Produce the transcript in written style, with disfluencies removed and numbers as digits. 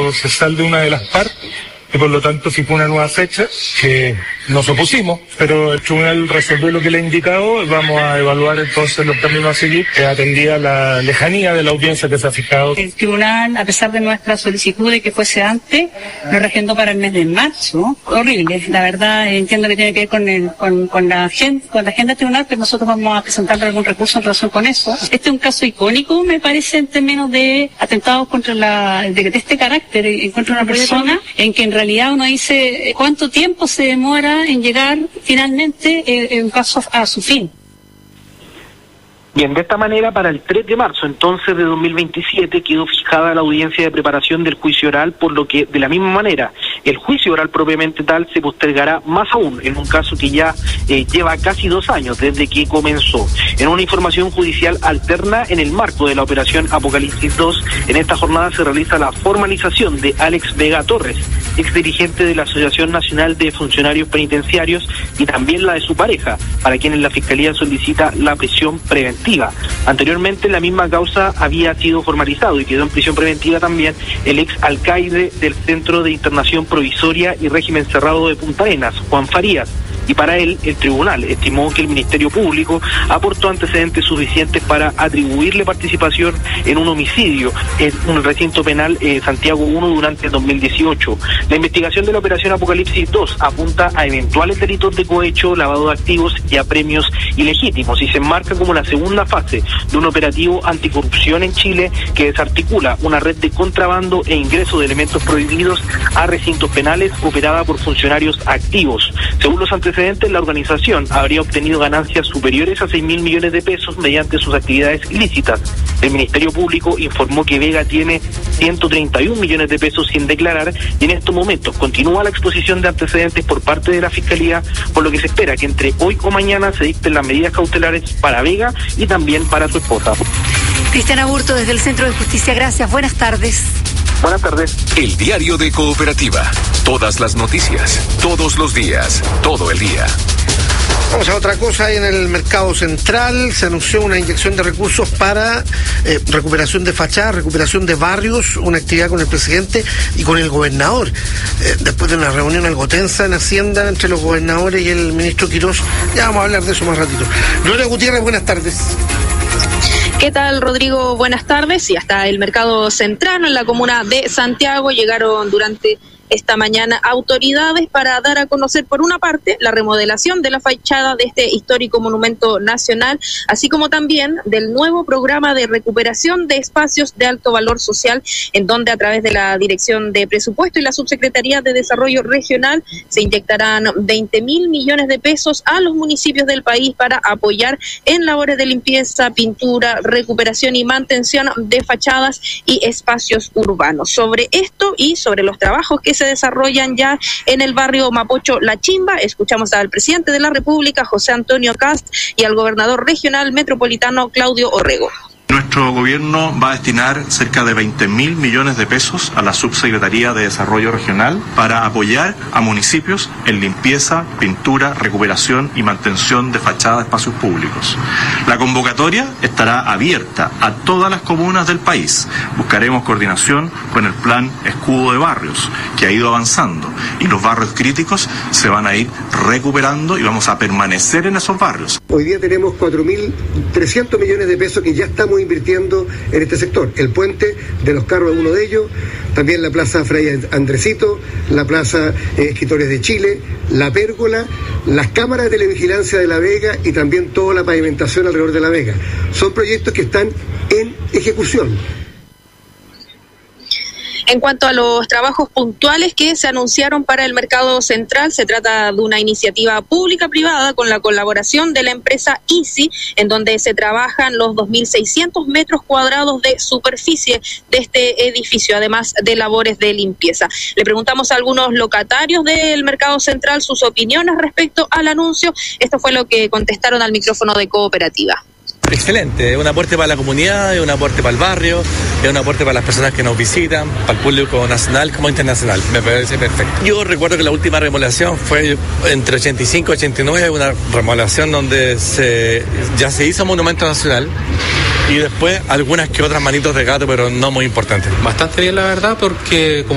procesal de una de las partes, y por lo tanto fijó una nueva fecha que nos opusimos, pero el tribunal resolvió lo que le he indicado. Vamos a evaluar entonces los caminos a seguir, que atendía la lejanía de la audiencia que se ha fijado. El tribunal, a pesar de nuestra solicitud de que fuese antes, lo reagendó para el mes de marzo. Horrible, la verdad. Entiendo que tiene que ver con la agenda tribunal, pero nosotros vamos a presentarle algún recurso en relación con eso. Este es un caso icónico, me parece, en términos de atentados de este carácter en contra de una persona, en que en realidad uno dice cuánto tiempo se demora en llegar finalmente el caso a su fin. Bien, de esta manera, para el 3 de marzo, entonces, de 2027, quedó fijada la audiencia de preparación del juicio oral, por lo que, de la misma manera, el juicio oral propiamente tal se postergará más aún, en un caso que ya lleva casi 2 años desde que comenzó. En una información judicial alterna, en el marco de la operación Apocalipsis 2, en esta jornada se realiza la formalización de Alex Vega Torres, exdirigente de la Asociación Nacional de Funcionarios Penitenciarios, y también la de su pareja, para quienes la Fiscalía solicita la prisión preventiva. Anteriormente, la misma causa había sido formalizado y quedó en prisión preventiva también el ex alcaide del Centro de Internación Provisoria y Régimen Cerrado de Punta Arenas, Juan Farías. Y para él, el tribunal estimó que el Ministerio Público aportó antecedentes suficientes para atribuirle participación en un homicidio en un recinto penal Santiago 1 durante el 2018. La investigación de la operación Apocalipsis 2 apunta a eventuales delitos de cohecho, lavado de activos y a premios ilegítimos, y se enmarca como la segunda fase de un operativo anticorrupción en Chile que desarticula una red de contrabando e ingreso de elementos prohibidos a recintos penales operada por funcionarios activos. Según los antecedentes, la organización habría obtenido ganancias superiores a 6.000 millones de pesos mediante sus actividades ilícitas. El Ministerio Público informó que Vega tiene 131 millones de pesos sin declarar, y en estos momentos continúa la exposición de antecedentes por parte de la Fiscalía, por lo que se espera que entre hoy o mañana se dicten las medidas cautelares para Vega y también para su esposa. Cristiana Burto, desde el Centro de Justicia, gracias. Buenas tardes. Buenas tardes. El diario de Cooperativa. Todas las noticias, todos los días, todo el día. Vamos a otra cosa. En el mercado central se anunció una inyección de recursos para recuperación de fachadas, recuperación de barrios, una actividad con el presidente y con el gobernador. Después de una reunión algo tensa en Hacienda entre los gobernadores y el ministro Quirós. Ya vamos a hablar de eso más ratito. Gloria Gutiérrez, buenas tardes. ¿Qué tal, Rodrigo? Buenas tardes. Y hasta el mercado central en la comuna de Santiago llegaron durante esta mañana autoridades para dar a conocer, por una parte, la remodelación de la fachada de este histórico monumento nacional, así como también del nuevo programa de recuperación de espacios de alto valor social, en donde a través de la Dirección de Presupuesto y la Subsecretaría de Desarrollo Regional se inyectarán 20.000 millones de pesos a los municipios del país para apoyar en labores de limpieza, pintura, recuperación y mantención de fachadas y espacios urbanos. Sobre esto y sobre los trabajos que se desarrollan ya en el barrio Mapocho La Chimba, escuchamos al presidente de la República, José Antonio Kast, y al gobernador regional metropolitano, Claudio Orrego. Nuestro gobierno va a destinar cerca de 20.000 millones de pesos a la Subsecretaría de Desarrollo Regional para apoyar a municipios en limpieza, pintura, recuperación y mantención de fachadas de espacios públicos. La convocatoria estará abierta a todas las comunas del país. Buscaremos coordinación con el plan Escudo de Barrios, que ha ido avanzando, y los barrios críticos se van a ir recuperando y vamos a permanecer en esos barrios. Hoy día tenemos 4.300 millones de pesos que ya estamos invirtiendo en este sector. El puente de los carros es uno de ellos, también la plaza Fray Andresito, la plaza Escritores de Chile, la pérgola, las cámaras de televigilancia de La Vega y también toda la pavimentación alrededor de La Vega. Son proyectos que están en ejecución. En cuanto a los trabajos puntuales que se anunciaron para el mercado central, se trata de una iniciativa pública-privada con la colaboración de la empresa Easy, en donde se trabajan los 2.600 metros cuadrados de superficie de este edificio, además de labores de limpieza. Le preguntamos a algunos locatarios del mercado central sus opiniones respecto al anuncio. Esto fue lo que contestaron al micrófono de Cooperativa. Excelente, es un aporte para la comunidad, es un aporte para el barrio, es un aporte para las personas que nos visitan, para el público nacional como internacional. Me parece perfecto. Yo recuerdo que la última remodelación fue entre 85 y 89, una remodelación donde ya se hizo monumento nacional y después algunas que otras manitos de gato, pero no muy importantes. Bastante bien, la verdad, porque